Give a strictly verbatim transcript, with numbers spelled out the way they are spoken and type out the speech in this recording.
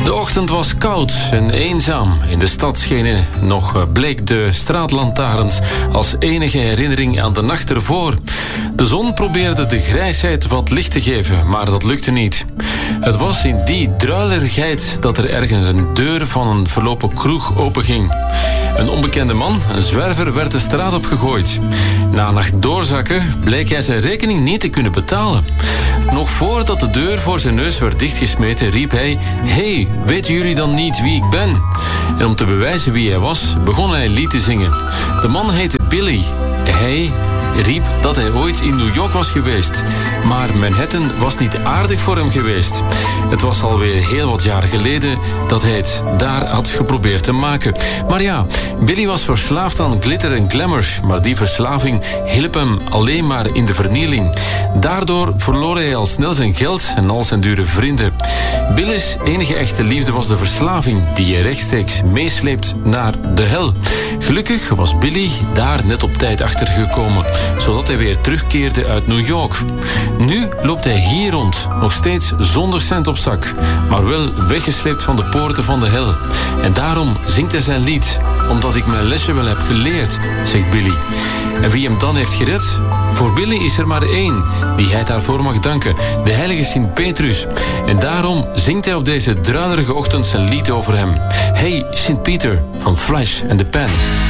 De ochtend was koud en eenzaam. In de stad schenen nog bleek de straatlantaarns als enige herinnering aan de nacht ervoor. De zon probeerde de grijsheid wat licht te geven, maar dat lukte niet. Het was in die druilerigheid dat er ergens een deur van een verlopen kroeg openging. Een onbekende man, een zwerver, werd de straat opgegooid. Na een nacht doorzakken bleek hij zijn rekening niet te kunnen betalen. Nog voordat de deur voor zijn neus werd dichtgesmeten, riep hij: "Hey, weten jullie dan niet wie ik ben?" En om te bewijzen wie hij was, begon hij een lied te zingen. De man heette Billy. Hij riep dat hij ooit in New York was geweest. Maar Manhattan was niet aardig voor hem geweest. Het was alweer heel wat jaar geleden dat hij het daar had geprobeerd te maken. Maar ja, Billy was verslaafd aan glitter en glamour, maar die verslaving hielp hem alleen maar in de vernieling. Daardoor verloor hij al snel zijn geld en al zijn dure vrienden. Billy's enige echte liefde was de verslaving die je rechtstreeks meesleept naar de hel. Gelukkig was Billy daar net op tijd achter gekomen, zodat hij weer terugkeerde uit New York. Nu loopt hij hier rond, nog steeds zonder cent op zak, maar wel weggesleept van de poorten van de hel. En daarom zingt hij zijn lied, omdat ik mijn lesje wel heb geleerd, zegt Billy. En wie hem dan heeft gered? Voor Billy is er maar één die hij daarvoor mag danken, de heilige Sint Petrus. En daarom zingt hij op deze druilerige ochtend zijn lied over hem. Hey, Sint Pieter van Flash and the Pan.